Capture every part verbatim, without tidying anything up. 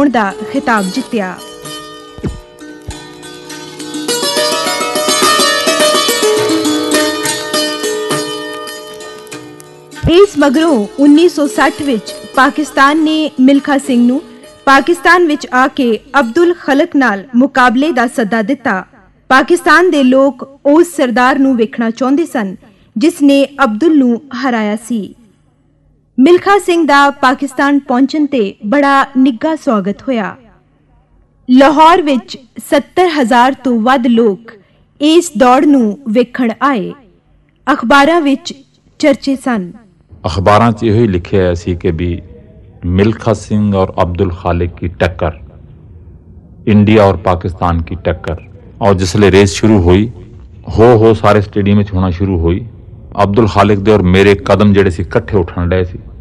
ਦਾ ਖਿਤਾਬ ਜਿੱਤਿਆ। ਇਸ ਮਗਰੋਂ ਉੱਨੀ ਸੌ ਸੱਠ ਵਿੱਚ ਪਾਕਿਸਤਾਨ ਨੇ ਮਿਲਖਾ ਸਿੰਘ ਨੂੰ ਪਾਕਿਸਤਾਨ ਵਿੱਚ ਆ ਕੇ ਅਬਦੁਲ ਖਲਕ ਨਾਲ ਮੁਕਾਬਲੇ ਦਾ ਸੱਦਾ ਦਿੱਤਾ। ਪਾਕਿਸਤਾਨ ਦੇ ਲੋਕ ਉਸ ਸਰਦਾਰ ਨੂੰ ਵੇਖਣਾ ਚਾਹੁੰਦੇ ਸਨ ਜਿਸ ਨੇ ਅਬਦੁਲ ਨੂੰ ਹਰਾਇਆ ਸੀ। ਮਿਲਖਾ ਸਿੰਘ ਦਾ ਪਾਕਿਸਤਾਨ ਪਹੁੰਚਣ ਤੇ ਬੜਾ ਨਿੱਘਾ ਸਵਾਗਤ ਹੋਇਆ। ਲਾਹੌਰ ਵਿੱਚ ਸੱਤਰ ਹਜ਼ਾਰ ਤੋਂ ਵੱਧ ਲੋਕ ਇਸ ਦੌੜ ਨੂੰ ਵੇਖਣ ਆਏ। ਅਖਬਾਰਾਂ ਵਿੱਚ ਚਰਚੇ ਸਨ। अखबारों च यही लिखे है सी कि भी मिल्खा सिंह और अब्दुल खालिक की टक्कर, इंडिया और पाकिस्तान की टक्कर। और जिसले रेस शुरू हुई हो हो सारे स्टेडियम में होना शुरू हुई। अब्दुल खालिक दे और मेरे कदम जेड़े सी इकट्ठे उठन डे सी।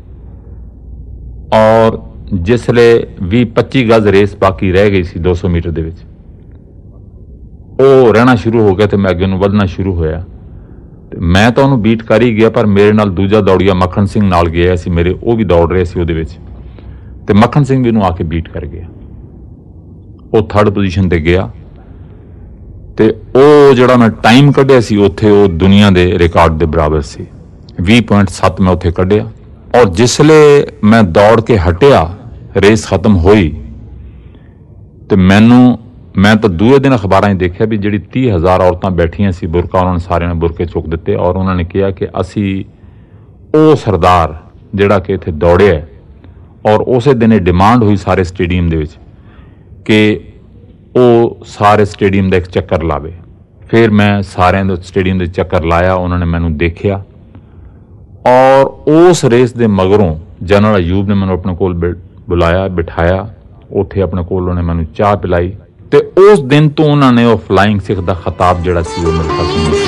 और जिसले भी पच्ची गज रेस बाकी रह गई सी दो सौ मीटर दे विच, वो रहना शुरू हो गया तो मैं अगे नूं वधना शुरू होया। मैं तो उन्होंने बीट कर ही गया, पर मेरे नाल दूजा दौड़िया मक्खन सिंह नाल गया सी, मेरे वो भी दौड़ रहे सी उहदे विच, ते मक्खन सिंह भी आके बीट कर गया। वो थर्ड पोजीशन ते गया ते वो जिहड़ा मैं टाइम कढ़िया सी उत्थे वो दुनिया दे रिकॉर्ड दे बराबर सी। बीस पॉइंट सत्त मैं उत्थे कढ़िया। और जिसले मैं दौड़ के हटिया, रेस खत्म होई ते मैनू मैं तो दूए दिन अखबार देखा भी जी तीह हज़ार औरतां बैठियां सी बुरका, उन्होंने सारे ने बुरके चुक दिते। और उन्होंने कहा कि असी वो सरदार जिहड़ा कि इत्थे दौड़िया, और उस दिन डिमांड हुई सारे स्टेडियम दे विच कि वो सारे स्टेडियम का एक चक्कर लावे। फिर मैं सारे स्टेडियम के चक्कर लाया, उन्होंने मैनू देखा। और उस रेस के मगरों जनरल अयूब ने मैनू अपने कोल बुलाया, बिठाया उत्थे अपने कोल, उन्होंने मैनू चाह पिलाई। ते उस दिन तो उन्होंने वो फ्लाइंग सिख का खिताब जिहड़ा सी वो मिल्खा सिंह नूं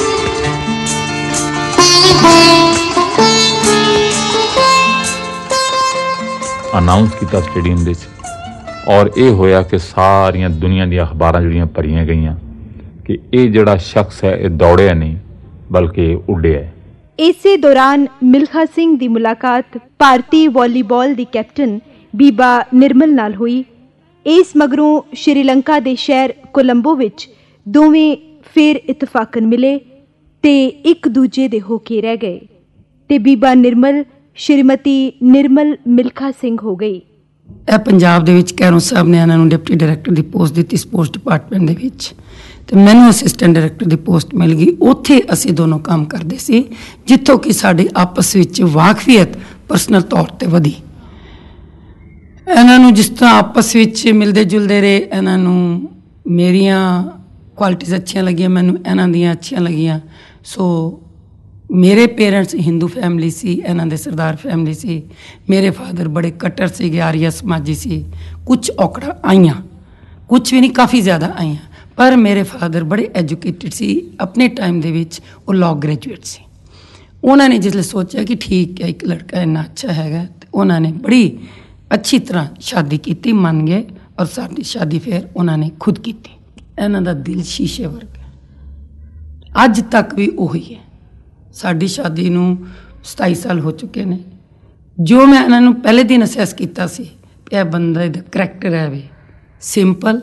अनाउंस किया स्टेडियम दे विच। और ये होया कि सारियां दुनिया दी अखबारां जिहड़ियां भरियां गईयां कि ये जिहड़ा शख्स है ये दौड़िया नहीं बल्कि उड्डिया है। इसे दौरान मिल्खा सिंह की मुलाकात भारतीय वॉलीबॉल की कैप्टन बीबा निर्मल नाल हुई। इस मगरों श्रीलंका के शहर कोलंबो विच दोवें फिर इतफाकन मिले ते एक दूजे दे होके रह गए ते बीबा निर्मल श्रीमती निर्मल मिल्खा सिंह हो गई। ਇਹ ਪੰਜਾਬ ਦੇ ਵਿੱਚ ਕੈਰੋਂ ਸਾਹਿਬ ਨੇ ਇਹਨਾਂ ਨੂੰ ਡਿਪਟੀ ਡਾਇਰੈਕਟਰ ਦੀ ਪੋਸਟ ਦਿੱਤੀ ਸਪੋਰਟਸ ਡਿਪਾਰਟਮੈਂਟ ਦੇ ਵਿੱਚ, ਤੇ ਮੈਨੂੰ ਅਸਿਸਟੈਂਟ ਡਾਇਰੈਕਟਰ ਦੀ ਪੋਸਟ ਮਿਲ ਗਈ। ਉੱਥੇ ਅਸੀਂ ਦੋਨੋਂ ਕੰਮ ਕਰਦੇ ਸੀ, ਜਿੱਥੋਂ ਕਿ ਸਾਡੀ ਆਪਸ ਵਿੱਚ ਵਾਕਫੀਅਤ ਪਰਸਨਲ ਤੌਰ ਤੇ ਵਧੀ। ਇਹਨਾਂ ਨੂੰ ਜਿਸ ਤਰ੍ਹਾਂ ਆਪਸ ਵਿੱਚ ਮਿਲਦੇ ਜੁਲਦੇ ਰਹੇ, ਇਹਨਾਂ ਨੂੰ ਮੇਰੀਆਂ ਕੁਆਲਿਟੀਜ਼ ਅੱਛੀਆਂ ਲੱਗੀਆਂ, ਮੈਨੂੰ ਇਹਨਾਂ ਦੀਆਂ ਅੱਛੀਆਂ ਲੱਗੀਆਂ। ਸੋ ਮੇਰੇ ਪੇਰੈਂਟਸ ਹਿੰਦੂ ਫੈਮਿਲੀ ਸੀ, ਇਹਨਾਂ ਦੇ ਸਰਦਾਰ ਫੈਮਿਲੀ ਸੀ। ਮੇਰੇ ਫਾਦਰ ਬੜੇ ਕੱਟਰ ਸੀਗੇ, ਆਰੀਆ ਸਮਾਜੀ ਸੀ। ਕੁਛ ਔਕੜਾਂ ਆਈਆਂ, ਕੁਛ ਵੀ ਨਹੀਂ, ਕਾਫੀ ਜ਼ਿਆਦਾ ਆਈਆਂ, ਪਰ ਮੇਰੇ ਫਾਦਰ ਬੜੇ ਐਜੂਕੇਟਿਡ ਸੀ। ਆਪਣੇ ਟਾਈਮ ਦੇ ਵਿੱਚ ਉਹ ਲਾਅ ਗ੍ਰੈਜੂਏਟ ਸੀ। ਉਹਨਾਂ ਨੇ ਜਿਸਲੇ ਸੋਚਿਆ ਕਿ ਠੀਕ ਹੈ ਇੱਕ ਲੜਕਾ ਇੰਨਾ ਅੱਛਾ ਹੈਗਾ, ਤੇ ਉਹਨਾਂ ਨੇ ਬੜੀ ਅੱਛੀ ਤਰ੍ਹਾਂ ਸ਼ਾਦੀ ਕੀਤੀ, ਮੰਨ ਗਏ। ਔਰ ਸਾਡੀ ਸ਼ਾਦੀ ਫਿਰ ਉਹਨਾਂ ਨੇ ਖੁਦ ਕੀਤੀ। ਇਹਨਾਂ ਦਾ ਦਿਲ ਸ਼ੀਸ਼ੇ ਵਰਗਾ, ਅੱਜ ਤੱਕ ਵੀ ਉਹੀ ਹੈ। ਸਾਡੀ ਸ਼ਾਦੀ ਨੂੰ ਸਤਾਈ ਸਾਲ ਹੋ ਚੁੱਕੇ ਨੇ। ਜੋ ਮੈਂ ਇਹਨਾਂ ਨੂੰ ਪਹਿਲੇ ਦਿਨ ਅਸੈਸ ਕੀਤਾ ਸੀ ਕਿ ਇਹ ਬੰਦੇ ਦਾ ਕਰੈਕਟਰ ਹੈ ਵੀ ਸਿੰਪਲ,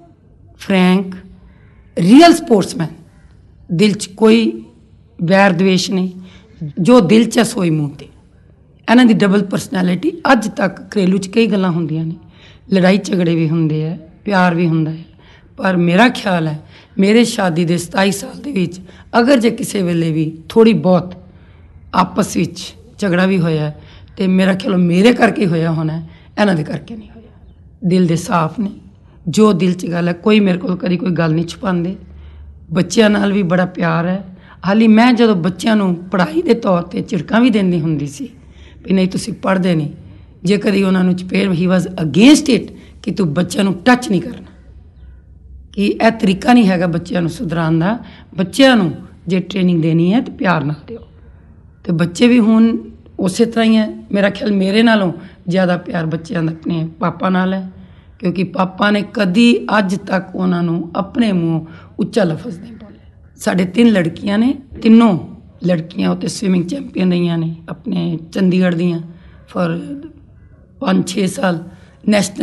ਫਰੈਂਕ, ਰੀਅਲ ਸਪੋਰਟਸਮੈਨ, ਦਿਲ 'ਚ ਕੋਈ ਵੈਰ ਦਵੇਸ਼ ਨਹੀਂ, ਜੋ ਦਿਲ 'ਚ ਸੋਈ ਮੂੰਹ 'ਤੇ। ਇਹਨਾਂ ਦੀ ਡਬਲ ਪਰਸਨੈਲਿਟੀ। ਅੱਜ ਤੱਕ ਘਰੇਲੂ 'ਚ ਕਈ ਗੱਲਾਂ ਹੁੰਦੀਆਂ ਨੇ, ਲੜਾਈ ਝਗੜੇ ਵੀ ਹੁੰਦੇ ਆ, ਪਿਆਰ ਵੀ ਹੁੰਦਾ ਹੈ, ਪਰ ਮੇਰਾ ਖਿਆਲ ਹੈ ਮੇਰੇ ਸ਼ਾਦੀ ਦੇ ਸਤਾਈ ਸਾਲ ਦੇ ਵਿੱਚ ਅਗਰ ਜੇ ਕਿਸੇ ਵੇਲੇ ਵੀ ਥੋੜ੍ਹੀ ਬਹੁਤ ਆਪਸ ਵਿੱਚ ਝਗੜਾ ਵੀ ਹੋਇਆ ਤੇ ਮੇਰਾ ਖਿਆਲ ਮੇਰੇ ਕਰਕੇ ਹੋਇਆ ਹੋਣਾ, ਇਹਨਾਂ ਦੇ ਕਰਕੇ ਨਹੀਂ ਹੋਇਆ। ਦਿਲ ਦੇ ਸਾਫ਼ ਨੇ, ਜੋ ਦਿਲ 'ਚ ਗੱਲ ਹੈ। ਕੋਈ ਮੇਰੇ ਕੋਲ ਕਦੀ ਕੋਈ ਗੱਲ ਨਹੀਂ ਛੁਪਾਉਂਦੇ। ਬੱਚਿਆਂ ਨਾਲ ਵੀ ਬੜਾ ਪਿਆਰ ਹੈ। ਹਾਲੀ ਮੈਂ ਜਦੋਂ ਬੱਚਿਆਂ ਨੂੰ ਪੜ੍ਹਾਈ ਦੇ ਤੌਰ 'ਤੇ ਝਿੜਕਾਂ ਵੀ ਦਿੰਦੀ ਹੁੰਦੀ ਸੀ ਵੀ ਨਹੀਂ ਤੁਸੀਂ ਪੜ੍ਹਦੇ ਨਹੀਂ, ਜੇ ਕਦੀ ਉਹਨਾਂ ਨੂੰ ਚਪੇੜ, ਹੀ ਵਾਜ਼ ਅਗੇਂਸਟ ਇਟ ਕਿ ਤੂੰ ਬੱਚਿਆਂ ਨੂੰ ਟੱਚ ਨਹੀਂ ਕਰਨਾ, ਕਿ ਇਹ ਤਰੀਕਾ ਨਹੀਂ ਹੈਗਾ ਬੱਚਿਆਂ ਨੂੰ ਸੁਧਾਰਨ ਦਾ। ਬੱਚਿਆਂ ਨੂੰ ਜੇ ਟ੍ਰੇਨਿੰਗ ਦੇਣੀ ਹੈ ਤਾਂ ਪਿਆਰ ਨਾਲ ਦਿਓ। ਅਤੇ ਬੱਚੇ ਵੀ ਹੁਣ ਉਸੇ ਤਰ੍ਹਾਂ ਹੀ ਹੈ। ਮੇਰਾ ਖਿਆਲ ਮੇਰੇ ਨਾਲੋਂ ਜ਼ਿਆਦਾ ਪਿਆਰ ਬੱਚਿਆਂ ਦਾ ਆਪਣੇ ਪਾਪਾ ਨਾਲ ਹੈ, ਕਿਉਂਕਿ ਪਾਪਾ ਨੇ ਕਦੀ ਅੱਜ ਤੱਕ ਉਹਨਾਂ ਨੂੰ ਆਪਣੇ ਮੂੰਹ ਉੱਚਾ ਲਫ਼ਜ਼ ਨਹੀਂ ਬੋਲਿਆ। ਸਾਡੇ ਤਿੰਨ ਲੜਕੀਆਂ ਨੇ, ਤਿੰਨੋਂ ਲੜਕੀਆਂ ਉੱਤੇ ਸਵਿਮਿੰਗ ਚੈਂਪੀਅਨ ਰਹੀਆਂ ਨੇ ਆਪਣੇ ਚੰਡੀਗੜ੍ਹ ਦੀਆਂ ਫॉर ਪੰਜ ਛੇ ਸਾਲ। ਨੈਸ਼ਨਲ